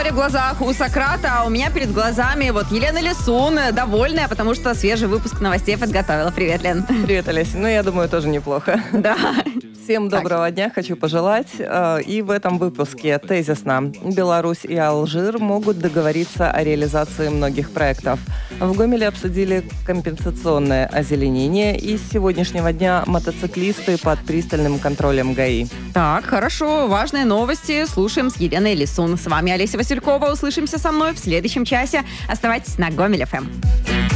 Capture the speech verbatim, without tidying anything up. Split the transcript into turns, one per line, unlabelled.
в глазах у Сократа, а у меня перед глазами вот Елена Лисун, довольная, потому что свежий выпуск новостей подготовила. Привет, Лен.
Привет, Олеся. Ну, я думаю, тоже неплохо.
Да.
Всем доброго так. дня хочу пожелать. И в этом выпуске тезисно. Беларусь и Алжир могут договориться о реализации многих проектов. В Гомеле обсудили компенсационное озеленение. И с сегодняшнего дня мотоциклисты под пристальным контролем ГАИ.
Так, хорошо. Важные новости слушаем с Еленой Лисун. С вами Олеся Василькова. Услышимся со мной в следующем часе. Оставайтесь на Гомель эф эм.